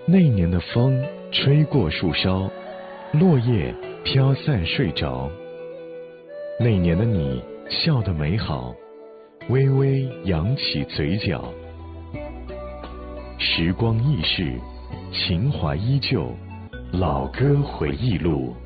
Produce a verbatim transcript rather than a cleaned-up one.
那年的风吹过树梢，落叶飘散睡着。那年的你笑得美好，微微扬起嘴角。时光易逝，情怀依旧，老歌回忆录。